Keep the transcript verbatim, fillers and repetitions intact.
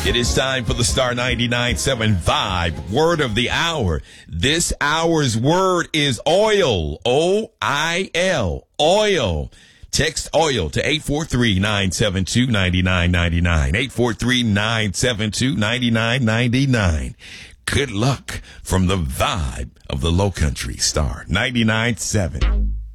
It is time for the Star ninety-nine point seven Vibe Word of the Hour. This hour's word is oil. O I L. Oil. Text oil to eight four three, nine seven two, nine nine nine nine. eight four three, nine seven two, nine nine nine nine. Good luck from the vibe of the Low Country. Star ninety-nine point seven.